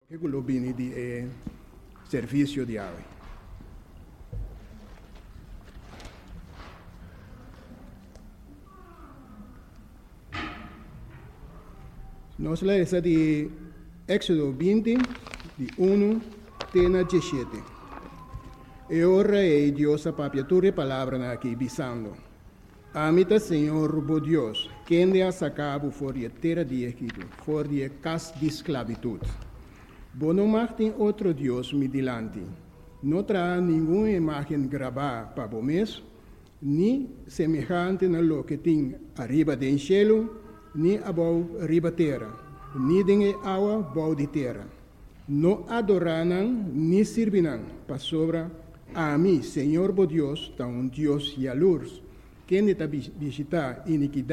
che globini di servizio di ave. Nós lemos de Éxodo 20, de 1 até 17. E ora é Deus a papiatura palavra aqui, bisando. Amita Senhor, bo Deus, quem de a sacabo for de terra de Egito, for de casa de esclavitud. Bo não martem outro Deus me dilante. Não traga nenhuma imagem gravada para o mês, nem semejante na lo que tem arriba do cielo, nem abaixo arriba terra, nem de água abaixo de terra. Não adorarão, nem servirão para sobra a mim, Senhor, bo Deus, tão um Deus e a luz, quem está visitar iniquidade